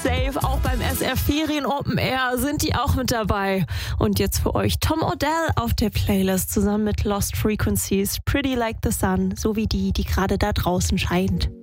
safe. Auch beim SR Ferien Open Air sind die auch mit dabei. Und jetzt für euch Tom Odell auf der Playlist zusammen mit Lost Frequencies, Pretty Like the Sun, so wie die gerade da draußen scheint.